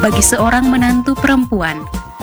bagi seorang menantu perempuan.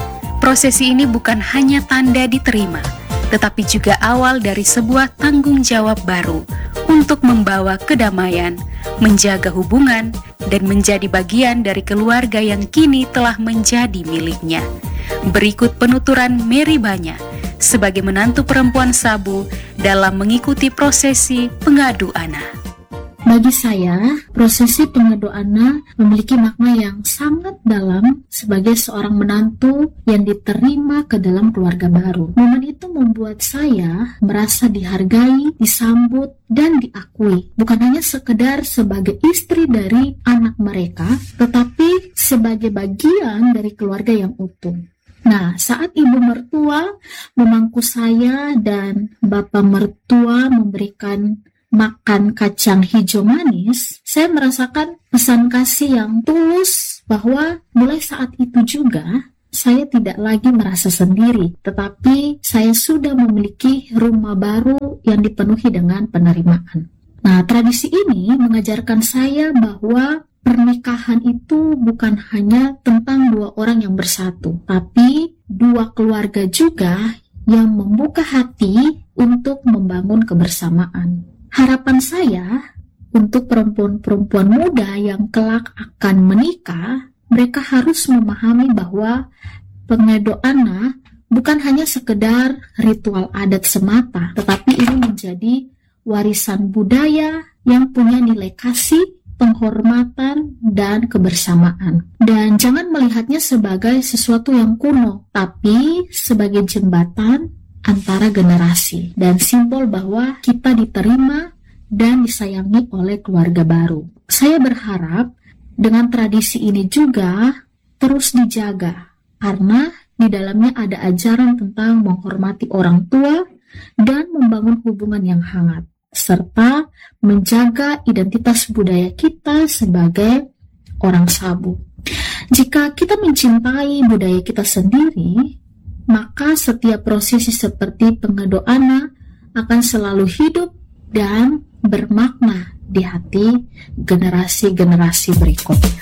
Prosesi ini bukan hanya tanda diterima, tetapi juga awal dari sebuah tanggung jawab baru untuk membawa kedamaian, menjaga hubungan, dan menjadi bagian dari keluarga yang kini telah menjadi miliknya. Berikut penuturan Mary Banya sebagai menantu perempuan Sabu dalam mengikuti prosesi pengadu ana. Bagi saya, prosesi pengadu ana memiliki makna yang sangat dalam sebagai seorang menantu yang diterima ke dalam keluarga baru. Momen itu membuat saya merasa dihargai, disambut, dan diakui. Bukan hanya sekedar sebagai istri dari anak mereka, tetapi sebagai bagian dari keluarga yang utuh. Nah, saat ibu mertua memangku saya dan bapak mertua memberikan makan kacang hijau manis, saya merasakan pesan kasih yang tulus bahwa mulai saat itu juga saya tidak lagi merasa sendiri, tetapi saya sudah memiliki rumah baru yang dipenuhi dengan penerimaan. Nah, tradisi ini mengajarkan saya bahwa pernikahan itu bukan hanya tentang dua orang yang bersatu, tapi dua keluarga juga yang membuka hati untuk membangun kebersamaan. Harapan saya untuk perempuan-perempuan muda yang kelak akan menikah, mereka harus memahami bahwa pengadu ana bukan hanya sekedar ritual adat semata, tetapi ini menjadi warisan budaya yang punya nilai kasih, penghormatan, dan kebersamaan. Dan jangan melihatnya sebagai sesuatu yang kuno, tapi sebagai jembatan antara generasi dan simbol bahwa kita diterima dan disayangi oleh keluarga baru. Saya berharap dengan tradisi ini juga terus dijaga, karena di dalamnya ada ajaran tentang menghormati orang tua dan membangun hubungan yang hangat, serta menjaga identitas budaya kita sebagai orang Sabu. Jika kita mencintai budaya kita sendiri, maka setiap prosesi seperti pengadu ana akan selalu hidup dan bermakna di hati generasi-generasi berikutnya.